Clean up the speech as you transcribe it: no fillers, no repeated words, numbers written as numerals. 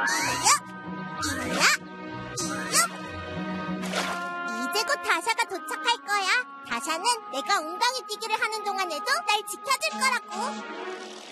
이제 곧 다샤가 도착할 거야. 다샤는 내가 웅덩이 뛰기를 하는 동안에도 날 지켜줄 거라고.